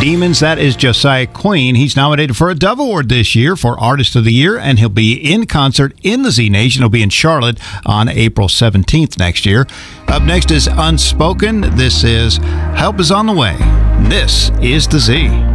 Demons, that is Josiah Queen. He's nominated for a Dove Award this year for Artist of the Year, and he'll be in concert in the Z Nation. He'll be in Charlotte on April 17th next year. Up next is Unspoken. This is Help Is on the Way. This is the Z.